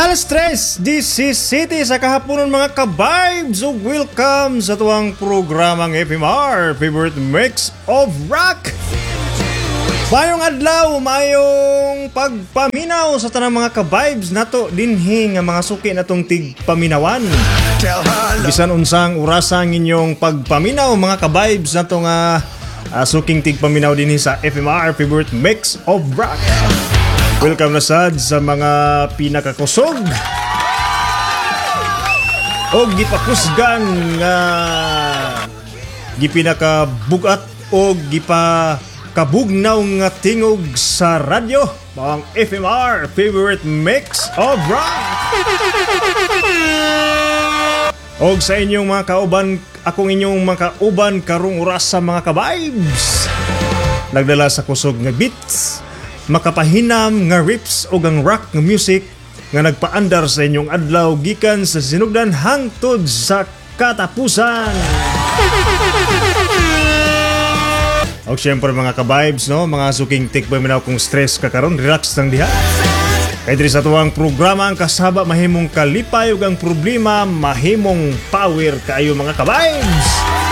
Alas 3, City sa kahaponon mga ka-vibes ug welcome sa tuwang programang FMR, Favorite Mix of Rock. Mayong adlaw, mayong pagpaminaw sa tanang mga ka-vibes nato dinhi nga mga suki natong tigpaminawan. Bisan unsang urasang inyong pagpaminaw mga ka-vibes nato nga suking tigpaminaw dinhi sa FMR, Favorite Mix of Rock. Welcome na sad sa mga pinakakusog o gipakusgan nga gipinakabugat o gipakabugnaw nga tingog sa radyo, ang FMR Favorite Mix of Rock. Og sa inyong mga kauban, akong inyong mga kauban karong oras sa mga ka-vibes, nagdala sa kusog nga beats, makapahinam nga rips o ang rock nga music nga nagpaandar sa inyong adlaw gikan sa sinugdan hangtod sa katapusan. O syempre mga ka-vibes, no? Mga suking tikpaminaw kung stress ka karon, relax lang diha. Kaya diri sa tuwang programa ang kasaba mahimong kalipay ug ang problema mahimong power kaayo mga ka-vibes.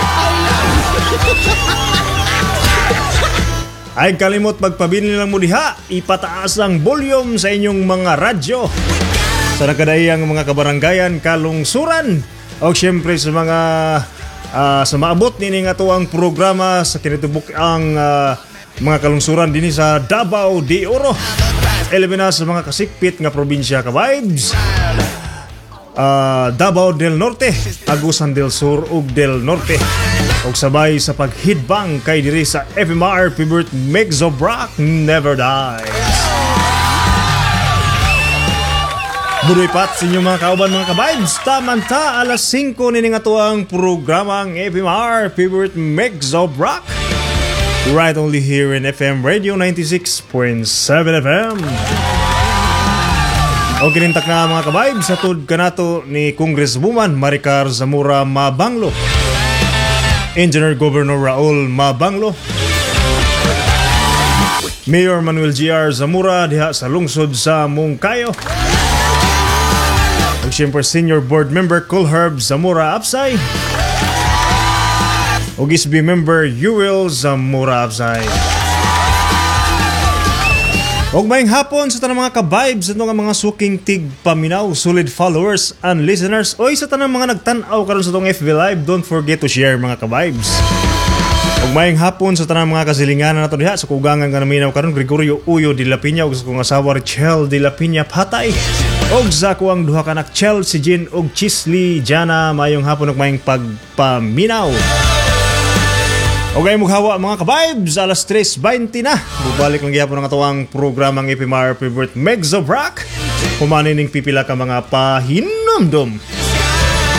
Ay kalimot magpabili lang mo diha, ipataas ang volume sa inyong mga radyo sa nakadayang mga kabaranggayan, kalungsuran o syempre sa mga sa maabot nini nga tuwang programa sa kinitubuk ang mga kalungsuran dinhi sa Davao de Oro, eliminas sa mga kasikpit nga probinsya ka-vibes, Davao del Norte, Agusan del Sur ug del Norte, og sabay sa paghidbang kay diri sa FMR Favorite Mix of Rock Never Dies. Budoy pat sa inyong mga kauban mga ka-vibes, tamanta alas 5 nini nga tuwang programang FMR Favorite Mix of Rock, right only here in FM Radio 96.7 FM. O kinintak na mga ka-vibes, sa tud kanato ni Congresswoman Maricar Zamora Mabanglo, Engineer Governor Raul Mabanglo, Mayor Manuel G.R. Zamora diha sa lungsod sa Mungkayo, ug siyempre Senior Board Member Colherb Zamora Absay, ug SB Member Yuel Zamora Absay. Og maayong hapon sa tanang mga ka-vibes, sa mga suking tigpaminaw, solid followers and listeners, o sa tanang mga nagtanaw karon sa tong FB Live, don't forget to share mga ka-vibes. Og maayong hapon sa tanang mga kasilinganan nato diha sa kugangan nga naminaw karon, Gregorio Uyo de la Piña ug sa kong asawa Richelle de la Piña Patay, og sa kuang duha ka anak Chelsea Jean og Chisli Jana, maayong hapon ug maayong pagpaminaw. Okay, mughawa mga ka-vibes, alas 3:20 na. Bubalik lang gyapon ang atawang programang FMR Favorite Mix of Rock. Humanining pipila ka mga pahinumdum